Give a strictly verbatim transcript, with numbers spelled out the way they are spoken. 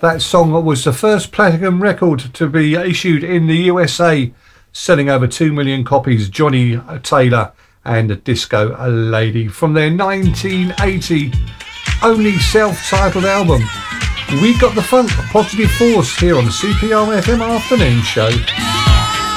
That song was the first platinum record to be issued in the U S A, selling over two million copies. Johnny Taylor and Disco Lady from their nineteen eighty only self-titled album. We got the funk, a positive force here on the C P R F M afternoon show.